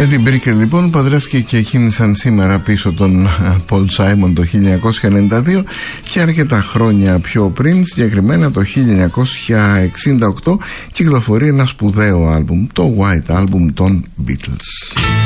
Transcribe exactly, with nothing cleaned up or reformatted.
Eddie Brickell λοιπόν παντρεύτηκε και κίνησαν σήμερα πίσω τον Paul Simon το χίλια εννιακόσια ενενήντα δύο και αρκετά χρόνια πιο πριν, συγκεκριμένα το χίλια εννιακόσια εξήντα οκτώ, κυκλοφορεί ένα σπουδαίο άλμπουμ, το White Album των Beatles.